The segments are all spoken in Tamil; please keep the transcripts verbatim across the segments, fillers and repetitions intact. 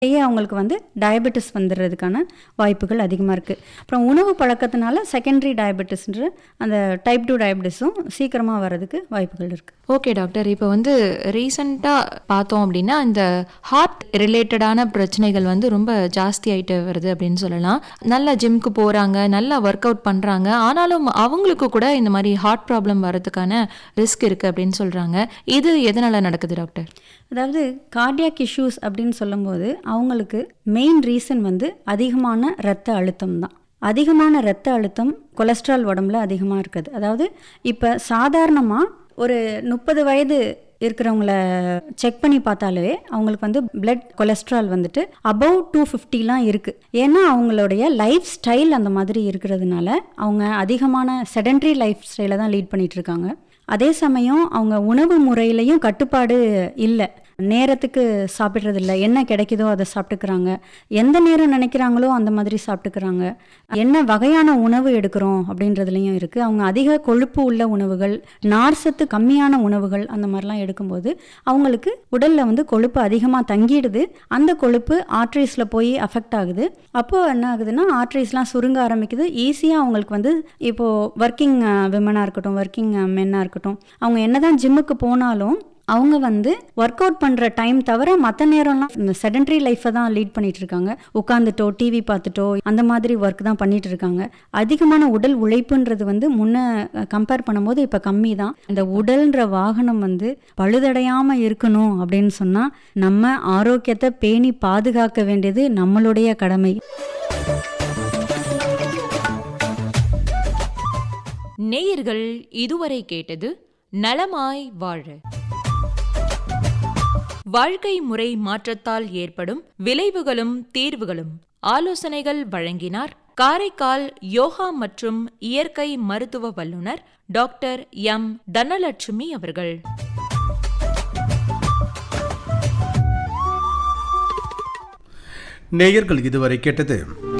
அவங்களுக்கு வந்து டயபெட்டிஸ் வந்துடுறதுக்கான வாய்ப்புகள் அதிகமாக இருக்குது. அப்புறம் உணவு பழக்கத்தினால செகண்டரி டயபெட்டிஸ்ன்ற அந்த டைப் டூ டயபெட்டிஸும் சீக்கிரமாக வர்றதுக்கு வாய்ப்புகள் இருக்குது. ஓகே டாக்டர், இப்போ வந்து ரீசண்டாக பார்த்தோம் அப்படின்னா இந்த ஹார்ட் ரிலேட்டடான பிரச்சனைகள் வந்து ரொம்ப ஜாஸ்தி ஆகிட்டு வருது அப்படின்னு சொல்லலாம். நல்லா ஜிம்க்கு போகிறாங்க, நல்லா ஒர்க் அவுட் பண்ணுறாங்க, ஆனாலும் அவங்களுக்கு கூட இந்த மாதிரி ஹார்ட் ப்ராப்ளம் வர்றதுக்கான ரிஸ்க் இருக்குது அப்படின்னு சொல்கிறாங்க. இது எதனால் நடக்குது டாக்டர்? அதாவது கார்டியாக் இஷ்யூஸ் அப்படின்னு சொல்லும்போது அவங்களுக்கு மெயின் ரீசன் வந்து அதிகமான இரத்த அழுத்தம் தான். அதிகமான இரத்த அழுத்தம் கொலஸ்ட்ரால் உடம்புல அதிகமாக இருக்குது. அதாவது இப்போ சாதாரணமாக ஒரு முப்பது வயது இருக்கிறவங்கள செக் பண்ணி பார்த்தாலே அவங்களுக்கு வந்து பிளட் கொலஸ்ட்ரால் வந்துட்டு அபவ் டூ ஃபிஃப்டிலாம் இருக்குது. ஏன்னா அவங்களுடைய லைஃப் ஸ்டைல் அந்த மாதிரி இருக்கிறதுனால அவங்க அதிகமான செடென்ட்ரி லைஃப் ஸ்டைலை தான் லீட் பண்ணிகிட்டு இருக்காங்க. அதே சமயம் அவங்க உணவு முறையிலையும் கட்டுப்பாடு இல்லை. நேரத்துக்கு சாப்பிட்றதில்ல, என்ன கிடைக்குதோ அதை சாப்பிட்டுக்கிறாங்க, எந்த நேரம் நினைக்கிறாங்களோ அந்த மாதிரி சாப்பிட்டுக்கிறாங்க. என்ன வகையான உணவு எடுக்கிறோம் அப்படின்றதுலையும் இருக்குது. அவங்க அதிக கொழுப்பு உள்ள உணவுகள், நார்சத்து கம்மியான உணவுகள் அந்த மாதிரிலாம் எடுக்கும்போது அவங்களுக்கு உடலில் வந்து கொழுப்பு அதிகமாக தங்கிடுது. அந்த கொழுப்பு ஆர்ட்ரிஸில் போய் அஃபெக்ட் ஆகுது. அப்போது என்ன ஆகுதுன்னா ஆர்ட்ரிஸ்லாம் சுருங்க ஆரம்பிக்குது. ஈஸியாக அவங்களுக்கு வந்து இப்போது ஒர்க்கிங் விமனாக இருக்கட்டும், ஒர்க்கிங் மென்னாக இருக்கட்டும், அவங்க என்ன தான் ஜிம்முக்கு போனாலும் அவங்க வந்து ஒர்க் அவுட் பண்ணுற டைம் தவிர மற்ற நேரம்லாம் இந்த செடென்ட்ரி லைஃப்பை தான் லீட் பண்ணிட்டு இருக்காங்க. உட்காந்துட்டோ டிவி பார்த்துட்டோ அந்த மாதிரி ஒர்க் தான் பண்ணிட்டு இருக்காங்க. அதிகமான உடல் உழைப்புன்றது வந்து முன்ன கம்பேர் பண்ணும்போது இப்போ கம்மி தான். இந்த உடல்ன்ற வாகனம் வந்து பழுதடையாமல் இருக்கணும் அப்படின்னு சொன்னால் நம்ம ஆரோக்கியத்தை பேணி பாதுகாக்க வேண்டியது நம்மளுடைய கடமை. நேயர்கள் இதுவரை கேட்டது நலமாய் வாழ. வாழ்க்கை முறை மாற்றத்தால் ஏற்படும் விளைவுகளும் தீர்வுகளும் ஆலோசனைகள் வழங்கினார் காரைக்கால் யோகா மற்றும் இயற்கை மருத்துவ வல்லுநர் டாக்டர் எம் தனலட்சுமி அவர்கள். நேயர்கள் இதுவரை கேட்டது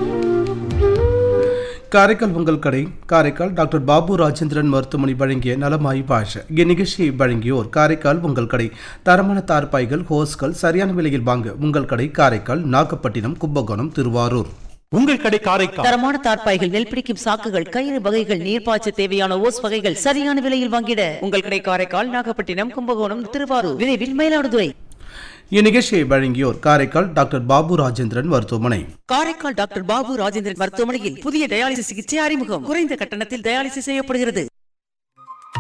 காரைக்கால் உங்கள் கடை, காரைக்கால் டாக்டர் பாபு ராஜேந்திரன் மருத்துவமனை வழங்கிய நலமாய் பாஷ. இந்நிகழ்ச்சியை வழங்கியோர் காரைக்கால் உங்கள் கடை. தரமான தார்பாய்கள், ஹோஸ்கள் சரியான விலையில் வாங்க உங்கள் கடை காரைக்கால், நாகப்பட்டினம், கும்பகோணம், திருவாரூர். உங்கள் கடை காரைக்கால். தரமான தார்பாய்கள், நெல் பிடிக்கும் சாக்குகள், கயிறு வகைகள், நீர்ப்பாய்ச்ச தேவையான ஓஸ் வகைகள் சரியான விலையில் வாங்கிட உங்கள் கடை காரைக்கால், நாகப்பட்டினம், கும்பகோணம், திருவாரூர், விரைவில் மயிலாடுதுறை. இந்நிகழ்ச்சியை வழங்கியோர் காரைக்கால் டாக்டர் பாபு ராஜேந்திரன் மருத்துவமனை. காரைக்கால் டாக்டர் பாபு ராஜேந்திரன் மருத்துவமனையில் புதிய டயாலிசிஸ் சிகிச்சை அறிமுகம். குறைந்த கட்டணத்தில் டயாலிசிஸ் செய்யப்படுகிறது.